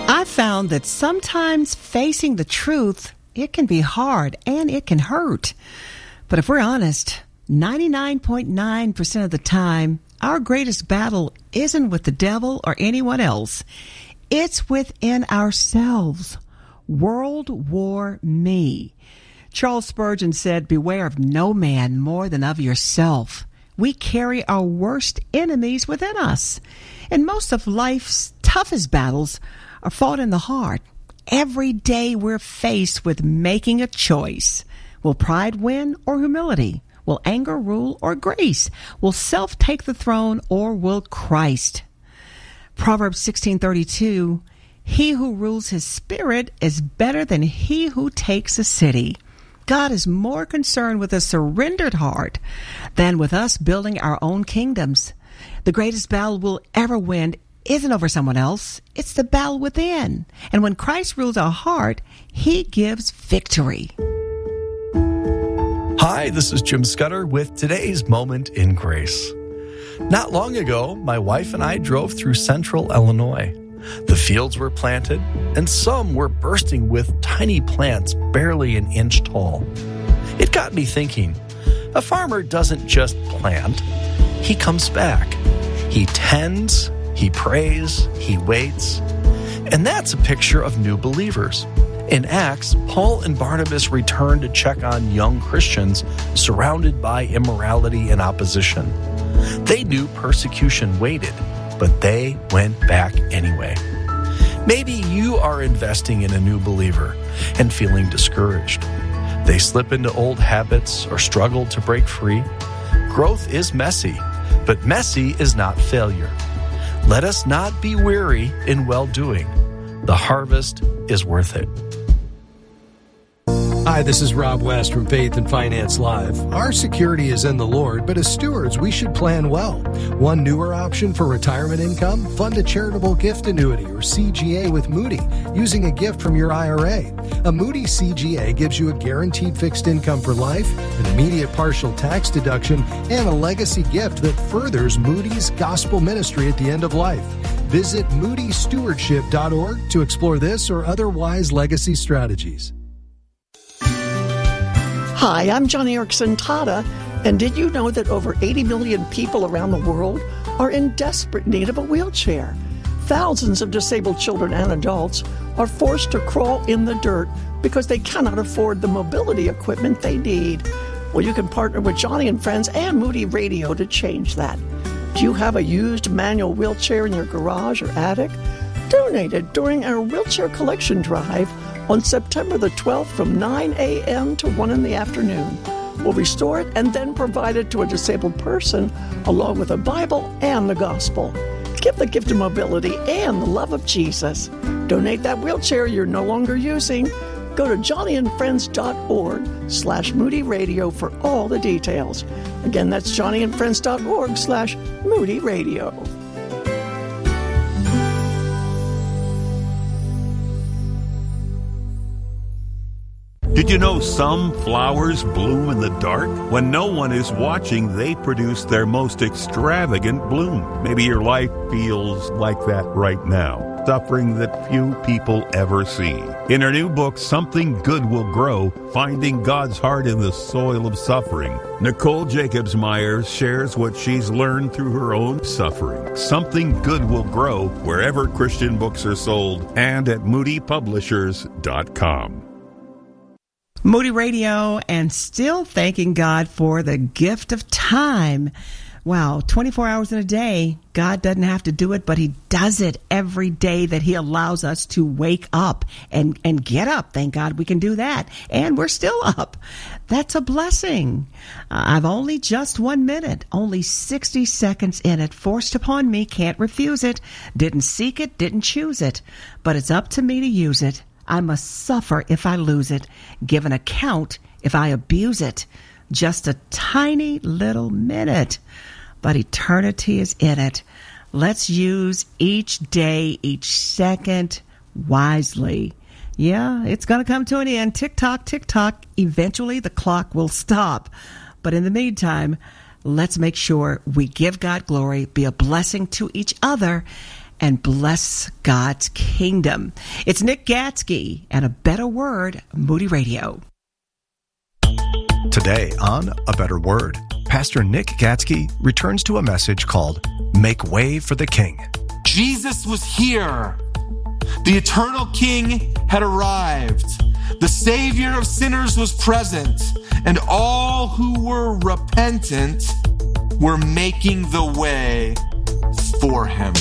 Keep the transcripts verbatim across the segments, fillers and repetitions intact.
I've found that sometimes facing the truth, it can be hard and it can hurt. But if we're honest, ninety-nine point nine percent of the time, our greatest battle isn't with the devil or anyone else. It's within ourselves. World War Me. Charles Spurgeon said, "Beware of no man more than of yourself." We carry our worst enemies within us. And most of life's toughest battles are fought in the heart. Every day we're faced with making a choice. Will pride win or humility? Will anger rule or grace? Will self take the throne or will Christ? Proverbs sixteen thirty-two, he who rules his spirit is better than he who takes a city. God is more concerned with a surrendered heart than with us building our own kingdoms. The greatest battle we'll ever win isn't over someone else. It's the battle within. And when Christ rules our heart, he gives victory. Hi, this is Jim Scudder with today's Moment in Grace. Not long ago, my wife and I drove through central Illinois. The fields were planted, and some were bursting with tiny plants barely an inch tall. It got me thinking, a farmer doesn't just plant, he comes back. He tends, he prays, he waits. And that's a picture of new believers. In Acts, Paul and Barnabas returned to check on young Christians surrounded by immorality and opposition. They knew persecution waited, but they went back anyway. Maybe you are investing in a new believer and feeling discouraged. They slip into old habits or struggle to break free. Growth is messy, but messy is not failure. Let us not be weary in well-doing. The harvest is worth it. Hi, this is Rob West from Faith and Finance Live. Our security is in the Lord, but as stewards, we should plan well. One newer option for retirement income? Fund a charitable gift annuity or C G A with Moody using a gift from your I R A. A Moody C G A gives you a guaranteed fixed income for life, an immediate partial tax deduction, and a legacy gift that furthers Moody's gospel ministry at the end of life. Visit moody stewardship dot org to explore this or other wise legacy strategies. Hi, I'm Johnny Erickson Tada, and did you know that over eighty million people around the world are in desperate need of a wheelchair? Thousands of disabled children and adults are forced to crawl in the dirt because they cannot afford the mobility equipment they need. Well, you can partner with Johnny and Friends and Moody Radio to change that. Do you have a used manual wheelchair in your garage or attic? Donate it during our wheelchair collection drive on September the twelfth from nine a.m. to one in the afternoon. We'll restore it and then provide it to a disabled person along with a Bible and the gospel. Give the gift of mobility and the love of Jesus. Donate that wheelchair you're no longer using. Go to johnny and friends dot org slash Moody Radio for all the details. Again, that's johnny and friends dot org slash Moody Radio. Did you know some flowers bloom in the dark? When no one is watching, they produce their most extravagant bloom. Maybe your life feels like that right now, suffering that few people ever see. In her new book, Something Good Will Grow, Finding God's Heart in the Soil of Suffering, Nicole Jacobs Myers shares what she's learned through her own suffering. Something Good Will Grow, wherever Christian books are sold, and at moody publishers dot com. Moody Radio, and still thanking God for the gift of time. Wow, twenty-four hours in a day. God doesn't have to do it, but he does it every day that he allows us to wake up and, and get up. Thank God we can do that. And we're still up. That's a blessing. Uh, I've only just one minute, only sixty seconds in it, forced upon me, can't refuse it. Didn't seek it, didn't choose it, but it's up to me to use it. I must suffer if I lose it, give an account if I abuse it. Just a tiny little minute, but eternity is in it. Let's use each day, each second wisely. Yeah, it's going to come to an end. Tick tock, tick tock. Eventually the clock will stop. But in the meantime, let's make sure we give God glory, be a blessing to each other, and bless God's kingdom. It's Nick Gatsky and A Better Word, Moody Radio. Today on A Better Word, Pastor Nick Gatsky returns to a message called Make Way for the King. Jesus was here. The eternal King had arrived. The Savior of sinners was present, and all who were repentant were making the way for him.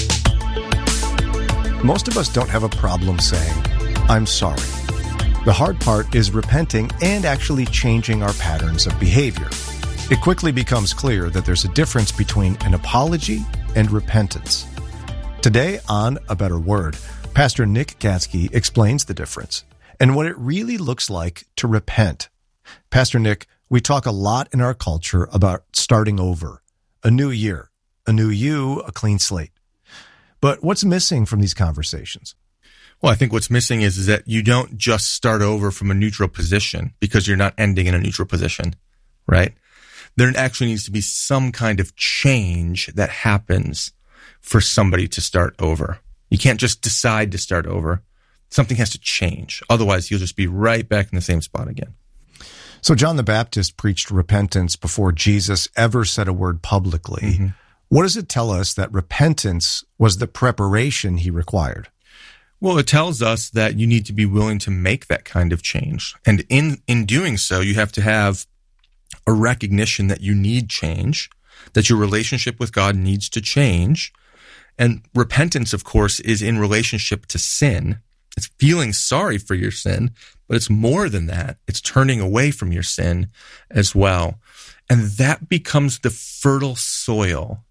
Most of us don't have a problem saying, I'm sorry. The hard part is repenting and actually changing our patterns of behavior. It quickly becomes clear that there's a difference between an apology and repentance. Today on A Better Word, Pastor Nick Gatsky explains the difference and what it really looks like to repent. Pastor Nick, we talk a lot in our culture about starting over, a new year, a new you, a clean slate. But what's missing from these conversations? Well, I think what's missing is, is that you don't just start over from a neutral position because you're not ending in a neutral position, right? There actually needs to be some kind of change that happens for somebody to start over. You can't just decide to start over. Something has to change. Otherwise, you'll just be right back in the same spot again. So John the Baptist preached repentance before Jesus ever said a word publicly. Mm-hmm. What does it tell us that repentance was the preparation he required? Well, it tells us that you need to be willing to make that kind of change. And in, in doing so, you have to have a recognition that you need change, that your relationship with God needs to change. And repentance, of course, is in relationship to sin. It's feeling sorry for your sin, but it's more than that. It's turning away from your sin as well. And that becomes the fertile soil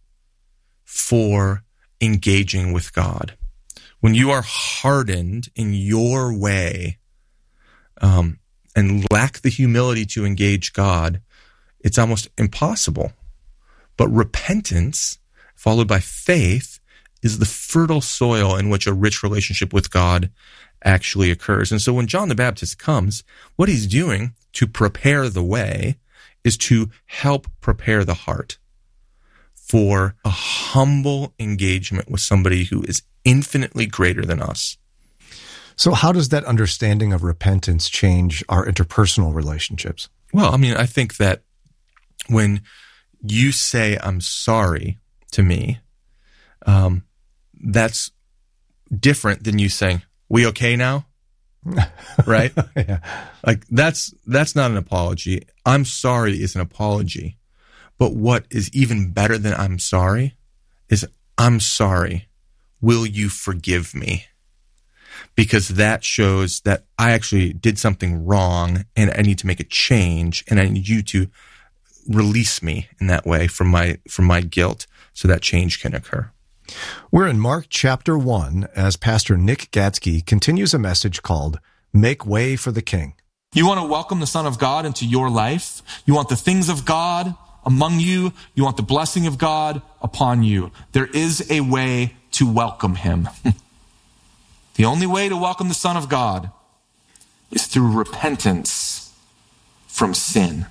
for engaging with God. When you are hardened in your way um, and lack the humility to engage God, it's almost impossible. But repentance, followed by faith, is the fertile soil in which a rich relationship with God actually occurs. And so when John the Baptist comes, what he's doing to prepare the way is to help prepare the heart for a humble engagement with somebody who is infinitely greater than us. So how does that understanding of repentance change our interpersonal relationships? Well, I mean, I think that when you say, I'm sorry to me, um, that's different than you saying, we okay now? Right? Yeah. Like that's, that's not an apology. I'm sorry is an apology. But what is even better than I'm sorry is I'm sorry. Will you forgive me? Because that shows that I actually did something wrong and I need to make a change and I need you to release me in that way from my, from my guilt so that change can occur. We're in Mark chapter one as Pastor Nick Gatsky continues a message called Make Way for the King. You want to welcome the Son of God into your life? You want the things of God among you? You want the blessing of God upon you? There is a way to welcome him. The only way to welcome the Son of God is through repentance from sin.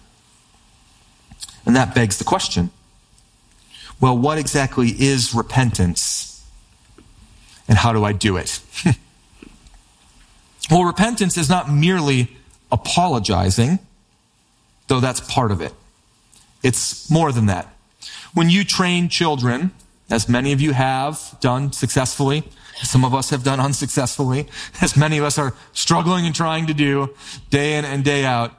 And that begs the question, well, what exactly is repentance? And how do I do it? Well, repentance is not merely apologizing, though that's part of it. It's more than that. When you train children, as many of you have done successfully, some of us have done unsuccessfully, as many of us are struggling and trying to do day in and day out,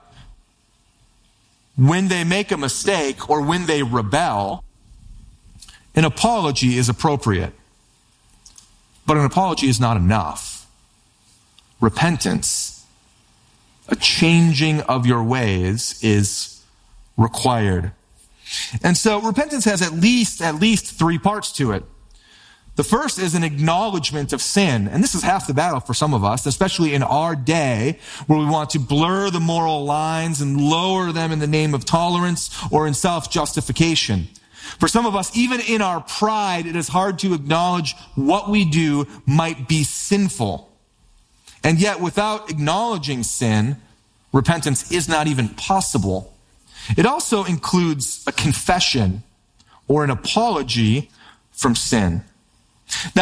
when they make a mistake or when they rebel, an apology is appropriate. But an apology is not enough. Repentance, a changing of your ways, is required. And so repentance has at least, at least three parts to it. The first is an acknowledgement of sin. And this is half the battle for some of us, especially in our day, where we want to blur the moral lines and lower them in the name of tolerance or in self-justification. For some of us, even in our pride, it is hard to acknowledge what we do might be sinful. And yet, without acknowledging sin, repentance is not even possible. It also includes a confession or an apology from sin. Now,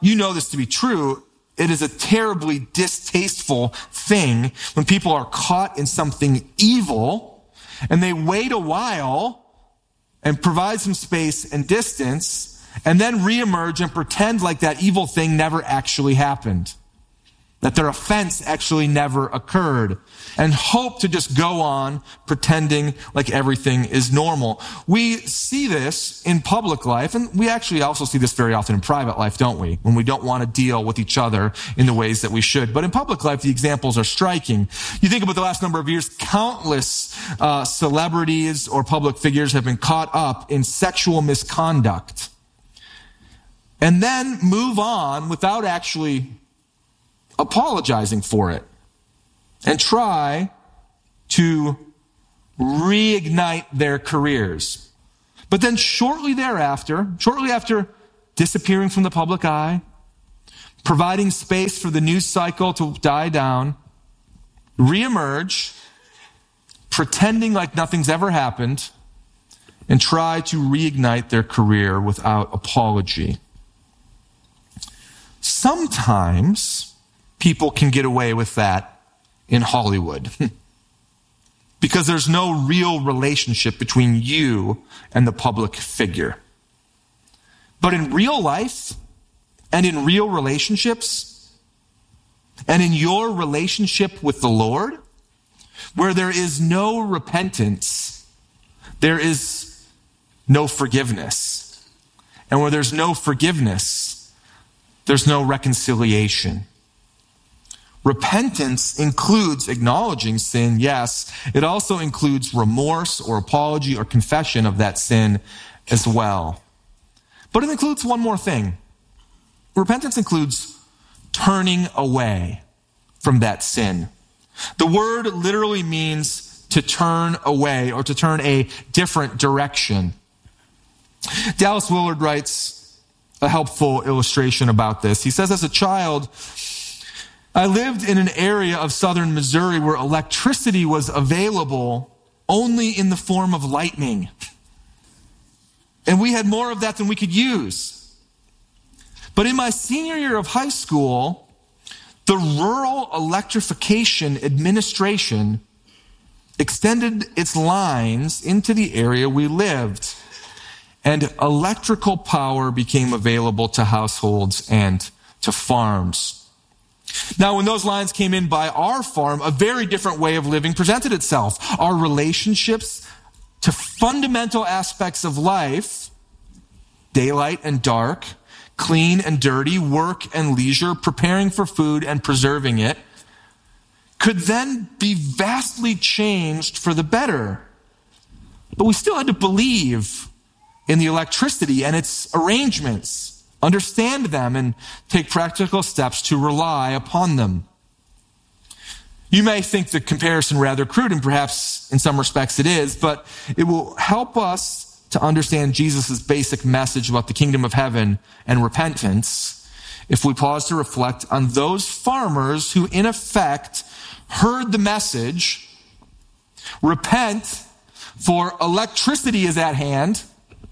you know this to be true, it is a terribly distasteful thing when people are caught in something evil and they wait a while and provide some space and distance and then reemerge and pretend like that evil thing never actually happened, that their offense actually never occurred, and hope to just go on pretending like everything is normal. We see this in public life, and we actually also see this very often in private life, don't we? When we don't want to deal with each other in the ways that we should. But in public life, the examples are striking. You think about the last number of years, countless uh, celebrities or public figures have been caught up in sexual misconduct and then move on without actually apologizing for it and try to reignite their careers. But then shortly thereafter, shortly after disappearing from the public eye, providing space for the news cycle to die down, reemerge, pretending like nothing's ever happened, and try to reignite their career without apology. Sometimes people can get away with that in Hollywood because there's no real relationship between you and the public figure. But in real life and in real relationships and in your relationship with the Lord, where there is no repentance, there is no forgiveness. And where there's no forgiveness, there's no reconciliation. Repentance includes acknowledging sin, yes. It also includes remorse or apology or confession of that sin as well. But it includes one more thing. Repentance includes turning away from that sin. The word literally means to turn away or to turn a different direction. Dallas Willard writes a helpful illustration about this. He says, as a child, I lived in an area of southern Missouri where electricity was available only in the form of lightning. And we had more of that than we could use. But in my senior year of high school, the Rural Electrification Administration extended its lines into the area we lived, and electrical power became available to households and to farms. Now, when those lines came in by our farm, a very different way of living presented itself. Our relationships to fundamental aspects of life, daylight and dark, clean and dirty, work and leisure, preparing for food and preserving it, could then be vastly changed for the better. But we still had to believe in the electricity and its arrangements, understand them, and take practical steps to rely upon them. You may think the comparison rather crude, and perhaps in some respects it is, but it will help us to understand Jesus' basic message about the kingdom of heaven and repentance if we pause to reflect on those farmers who, in effect, heard the message, repent, for electricity is at hand.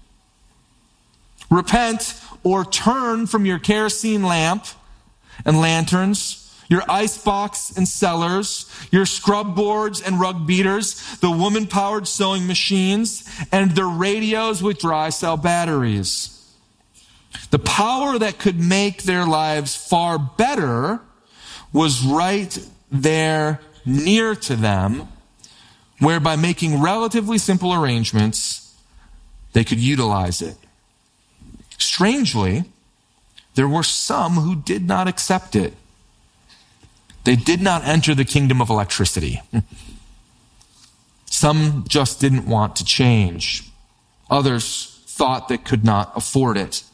Repent or turn from your kerosene lamp and lanterns, your icebox and cellars, your scrub boards and rug beaters, the woman-powered sewing machines, and the radios with dry cell batteries. The power that could make their lives far better was right there near to them, where by making relatively simple arrangements, they could utilize it. Strangely, there were some who did not accept it. They did not enter the kingdom of electricity. Some just didn't want to change. Others thought they could not afford it.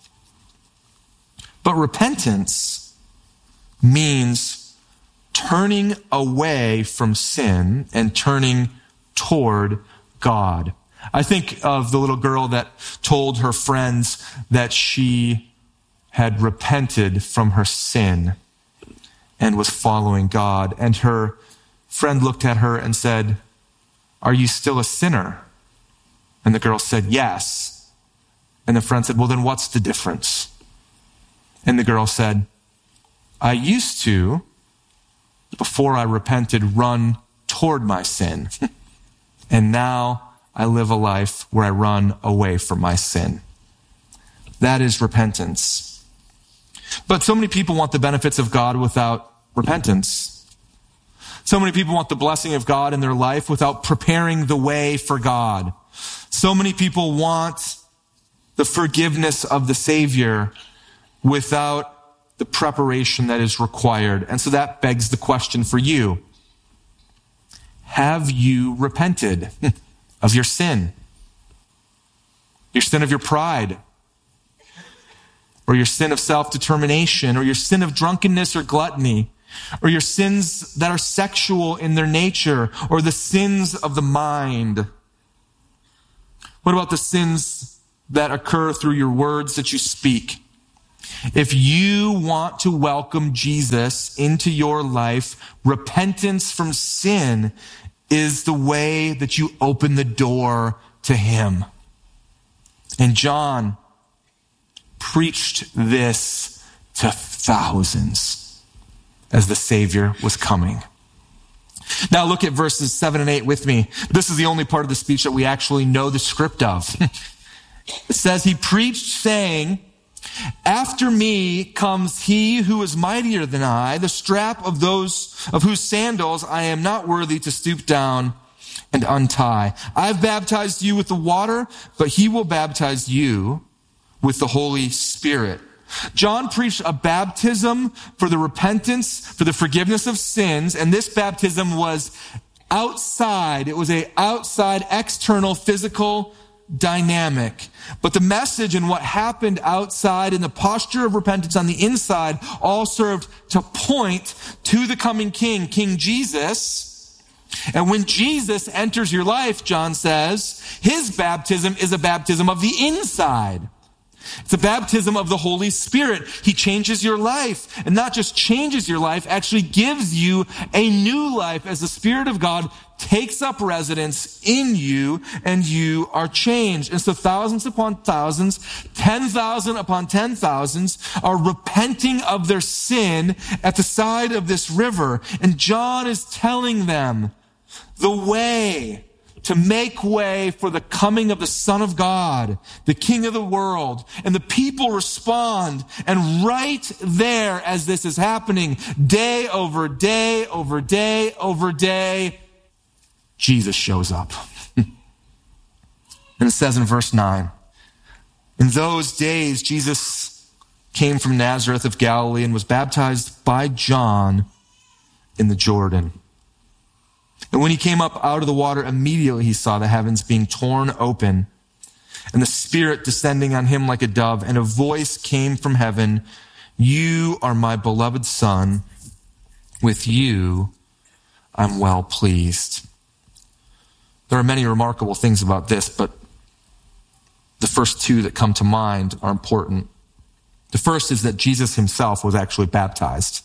But repentance means turning away from sin and turning toward God. I think of the little girl that told her friends that she had repented from her sin and was following God. And her friend looked at her and said, "Are you still a sinner?" And the girl said, "Yes." And the friend said, "Well, then what's the difference?" And the girl said, I used to, before I repented, run toward my sin. And now I live a life where I run away from my sin. That is repentance. But so many people want the benefits of God without repentance. So many people want the blessing of God in their life without preparing the way for God. So many people want the forgiveness of the Savior without the preparation that is required. And so that begs the question for you. Have you repented of your sin? Your sin of your pride? Or your sin of self-determination? Or your sin of drunkenness or gluttony? Or your sins that are sexual in their nature? Or the sins of the mind? What about the sins that occur through your words that you speak? If you want to welcome Jesus into your life, repentance from sin is the way that you open the door to him. And John preached this to thousands as the Savior was coming. Now look at verses seven and eight with me. This is the only part of the speech that we actually know the script of. It says, he preached saying, after me comes he who is mightier than I, the strap of those of whose sandals I am not worthy to stoop down and untie. I've baptized you with the water, but he will baptize you with the Holy Spirit. John preached a baptism for the repentance, for the forgiveness of sins, and this baptism was outside. It was a outside, external, physical dynamic. But the message and what happened outside and the posture of repentance on the inside all served to point to the coming King, King Jesus. And when Jesus enters your life, John says, his baptism is a baptism of the inside. It's a baptism of the Holy Spirit. He changes your life, and not just changes your life, actually gives you a new life as the Spirit of God takes up residence in you and you are changed. And so thousands upon thousands, ten thousand upon ten thousands are repenting of their sin at the side of this river. And John is telling them the way to make way for the coming of the Son of God, the King of the world. And the people respond. And right there, as this is happening, day over day over day over day, Jesus shows up. And it says in verse nine, in those days, Jesus came from Nazareth of Galilee and was baptized by John in the Jordan. And when he came up out of the water, immediately he saw the heavens being torn open and the Spirit descending on him like a dove. And a voice came from heaven, you are my beloved Son. With you I'm well pleased. There are many remarkable things about this, but the first two that come to mind are important. The first is that Jesus himself was actually baptized.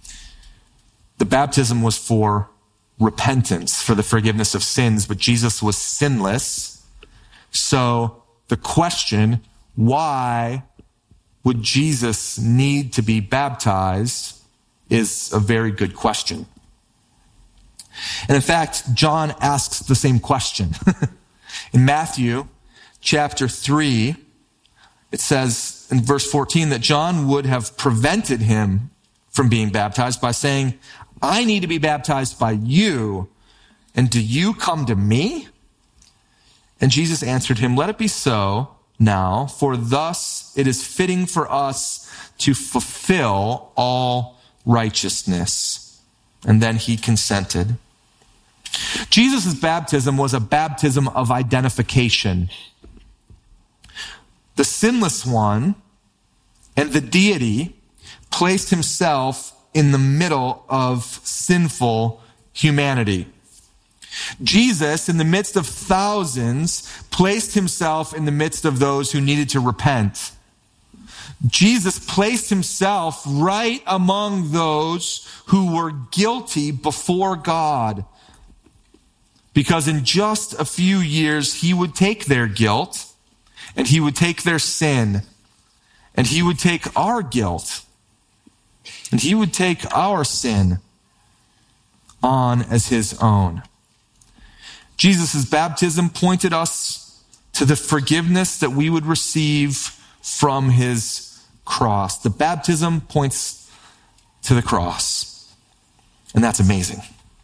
The baptism was for repentance, for the forgiveness of sins, but Jesus was sinless. So the question, why would Jesus need to be baptized, is a very good question. And in fact, John asks the same question. In Matthew chapter three, it says in verse fourteen that John would have prevented him from being baptized by saying, I need to be baptized by you, and do you come to me? And Jesus answered him, let it be so now, for thus it is fitting for us to fulfill all righteousness. And then he consented. Jesus' baptism was a baptism of identification. The sinless one and the deity placed himself in the middle of sinful humanity. Jesus, in the midst of thousands, placed himself in the midst of those who needed to repent. Jesus placed himself right among those who were guilty before God. Because in just a few years, he would take their guilt and he would take their sin And he would take our guilt, and he would take our sin on as his own. Jesus' baptism pointed us to the forgiveness that we would receive from his cross. The baptism points to the cross, and that's amazing.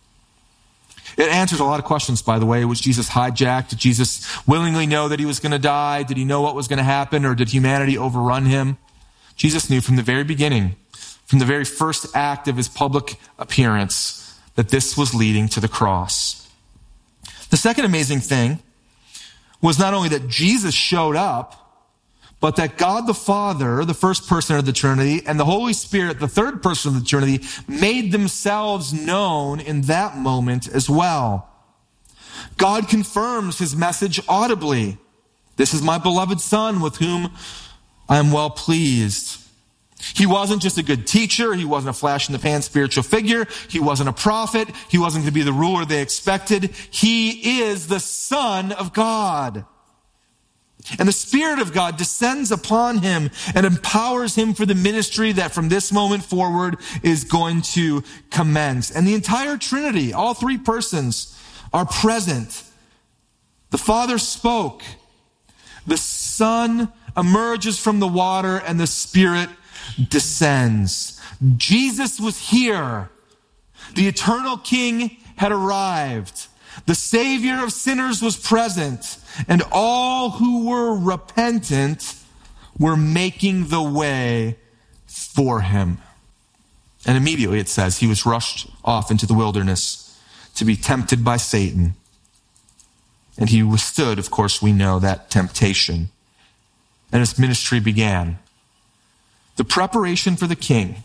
It answers a lot of questions, by the way. Was Jesus hijacked? Did Jesus willingly know that he was going to die? Did he know what was going to happen, or did humanity overrun him? Jesus knew from the very beginning, from the very first act of his public appearance, that this was leading to the cross. The second amazing thing was not only that Jesus showed up, but that God the Father, the first person of the Trinity, and the Holy Spirit, the third person of the Trinity, made themselves known in that moment as well. God confirms his message audibly. This is my beloved Son with whom I am well pleased. He wasn't just a good teacher. He wasn't a flash-in-the-pan spiritual figure. He wasn't a prophet. He wasn't going to be the ruler they expected. He is the Son of God. And the Spirit of God descends upon him and empowers him for the ministry that from this moment forward is going to commence. And the entire Trinity, all three persons, are present. The Father spoke. The Son emerges from the water, and the Spirit descends. Jesus was here. The eternal King had arrived. The Savior of sinners was present, and all who were repentant were making the way for him. And immediately it says he was rushed off into the wilderness to be tempted by Satan. And he withstood, of course, we know, that temptation. And his ministry began. The preparation for the King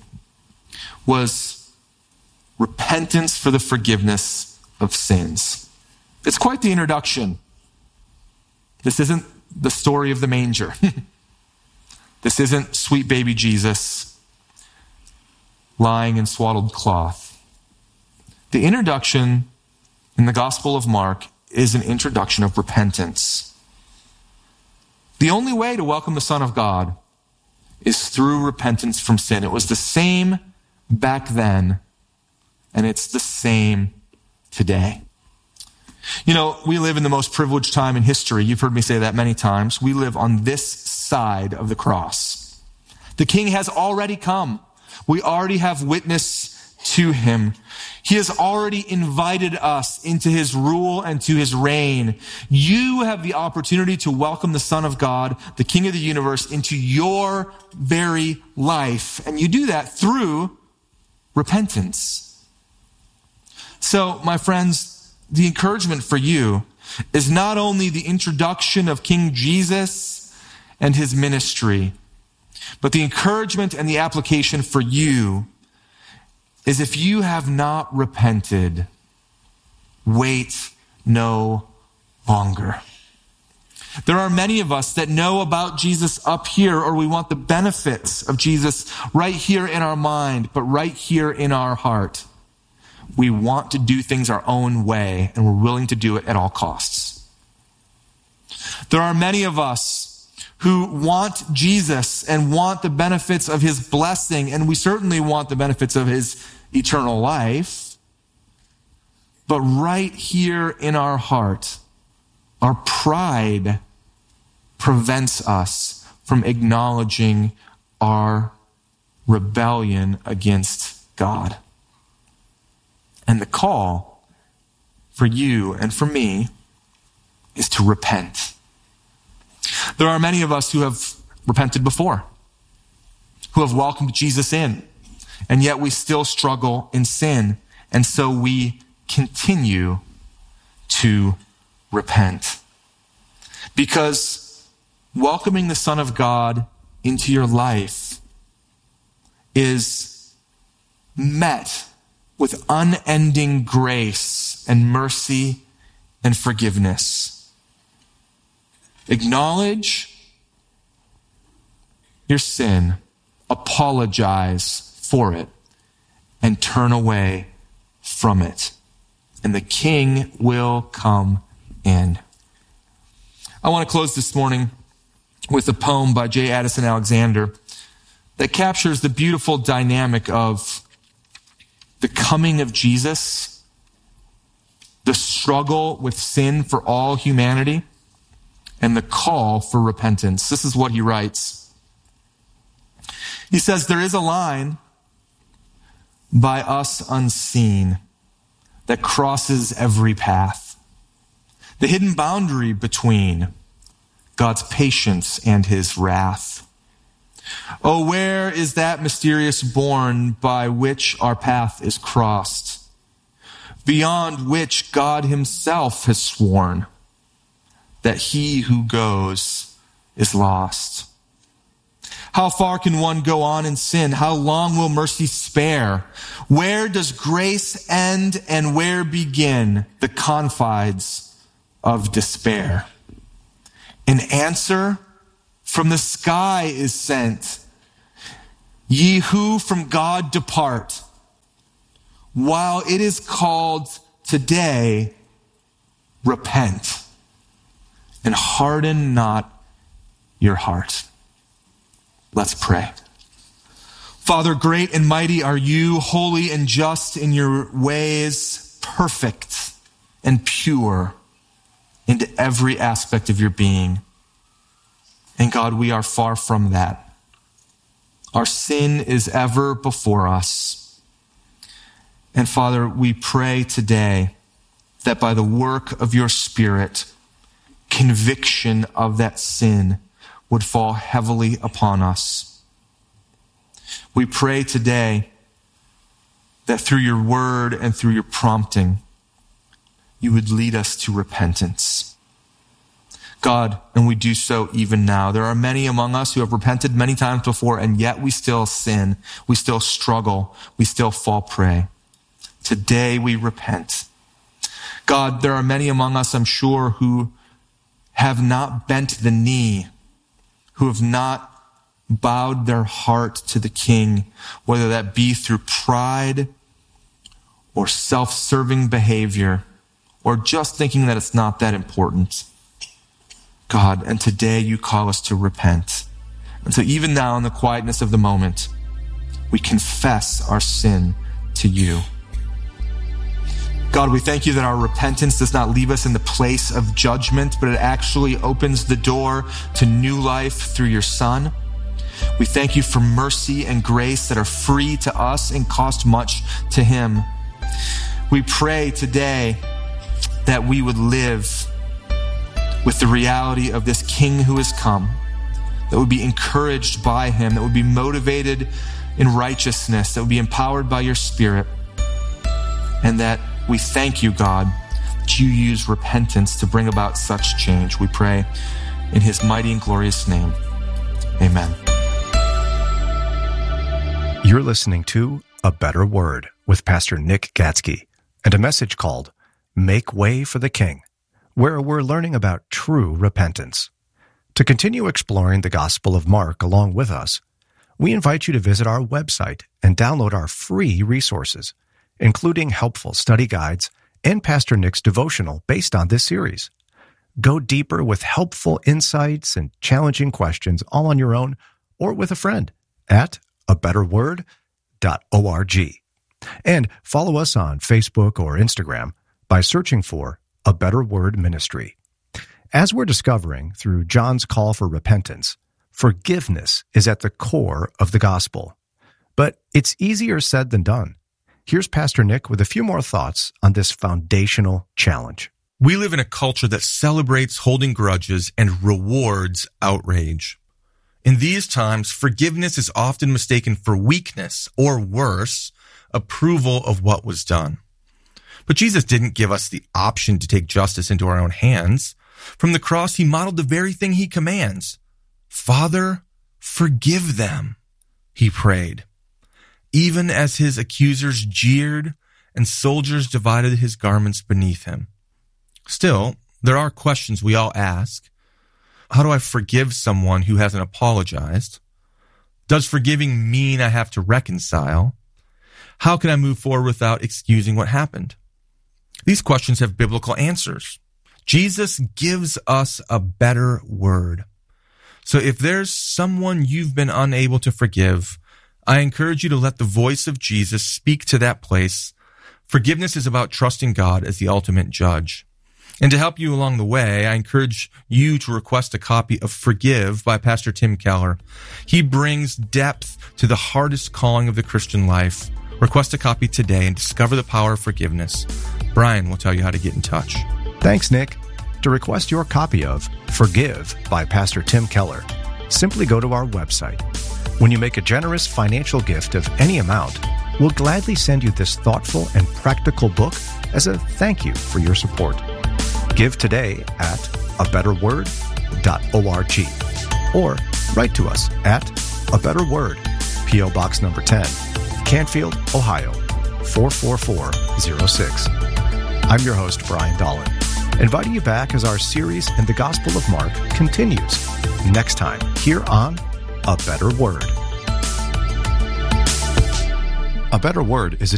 was repentance for the forgiveness of sins. It's quite the introduction. This isn't the story of the manger. This isn't sweet baby Jesus lying in swaddled cloth. The introduction in the Gospel of Mark is an introduction of repentance. The only way to welcome the Son of God is through repentance from sin. It was the same back then, and it's the same today. You know, we live in the most privileged time in history. You've heard me say that many times. We live on this side of the cross. The King has already come. We already have witness to him. He has already invited us into his rule and to his reign. You have the opportunity to welcome the Son of God, the King of the universe, into your very life. And you do that through repentance. So, my friends, the encouragement for you is not only the introduction of King Jesus and his ministry, but the encouragement and the application for you is if you have not repented, wait no longer. There are many of us that know about Jesus up here, or we want the benefits of Jesus right here in our mind, but right here in our heart. We want to do things our own way, and we're willing to do it at all costs. There are many of us who want Jesus and want the benefits of his blessing, and we certainly want the benefits of his eternal life. But right here in our heart, our pride prevents us from acknowledging our rebellion against God. And the call for you and for me is to repent. There are many of us who have repented before, who have welcomed Jesus in, and yet we still struggle in sin. And so we continue to repent. Because welcoming the Son of God into your life is met with unending grace and mercy and forgiveness. Acknowledge your sin, apologize for it, and turn away from it. And the King will come in. I want to close this morning with a poem by J. Addison Alexander that captures the beautiful dynamic of the coming of Jesus, the struggle with sin for all humanity, and the call for repentance. This is what he writes. He says, there is a line by us unseen that crosses every path, the hidden boundary between God's patience and his wrath. Oh, where is that mysterious bourne by which our path is crossed, beyond which God himself has sworn that he who goes is lost? How far can one go on in sin? How long will mercy spare? Where does grace end and where begin the confines of despair? An answer from the sky is sent. Ye who from God depart, while it is called today, repent and harden not your heart. Let's pray. Father, great and mighty are you, holy and just in your ways, perfect and pure into every aspect of your being. And God, we are far from that. Our sin is ever before us. And Father, we pray today that by the work of your Spirit, conviction of that sin would fall heavily upon us. We pray today that through your word and through your prompting, you would lead us to repentance. God, and we do so even now. There are many among us who have repented many times before, and yet we still sin. We still struggle. We still fall prey. Today we repent. God, there are many among us, I'm sure, who have not bent the knee, who have not bowed their heart to the King, whether that be through pride or self-serving behavior, or just thinking that it's not that important. God, and today you call us to repent. And so even now in the quietness of the moment, we confess our sin to you. God, we thank you that our repentance does not leave us in the place of judgment, but it actually opens the door to new life through your Son. We thank you for mercy and grace that are free to us and cost much to him. We pray today that we would live with the reality of this King who has come, that would be encouraged by him, that would be motivated in righteousness, that would be empowered by your Spirit, and that we thank you, God, that you use repentance to bring about such change. We pray in his mighty and glorious name. Amen. You're listening to A Better Word with Pastor Nick Gatsky and a message called Make Way for the King, where we're learning about true repentance. To continue exploring the Gospel of Mark along with us, we invite you to visit our website and download our free resources, including helpful study guides and Pastor Nick's devotional based on this series. Go deeper with helpful insights and challenging questions all on your own or with a friend at a better word dot org. And follow us on Facebook or Instagram by searching for A Better Word Ministry. As we're discovering through John's call for repentance, forgiveness is at the core of the gospel. But it's easier said than done. Here's Pastor Nick with a few more thoughts on this foundational challenge. We live in a culture that celebrates holding grudges and rewards outrage. In these times, forgiveness is often mistaken for weakness, or worse, approval of what was done. But Jesus didn't give us the option to take justice into our own hands. From the cross, he modeled the very thing he commands. Father, forgive them, he prayed. Even as his accusers jeered and soldiers divided his garments beneath him. Still, there are questions we all ask. How do I forgive someone who hasn't apologized? Does forgiving mean I have to reconcile? How can I move forward without excusing what happened? These questions have biblical answers. Jesus gives us a better word. So if there's someone you've been unable to forgive, I encourage you to let the voice of Jesus speak to that place. Forgiveness is about trusting God as the ultimate judge. And to help you along the way, I encourage you to request a copy of Forgive by Pastor Tim Keller. He brings depth to the hardest calling of the Christian life. Request a copy today and discover the power of forgiveness. Brian will tell you how to get in touch. Thanks, Nick. To request your copy of Forgive by Pastor Tim Keller, simply go to our website. When you make a generous financial gift of any amount, we'll gladly send you this thoughtful and practical book as a thank you for your support. Give today at a better word dot org or write to us at A Better Word, P O Box number ten, Canfield, Ohio, four four four zero six. I'm your host, Brian Dolan, inviting you back as our series in the Gospel of Mark continues next time here on A Better Word. A Better Word is a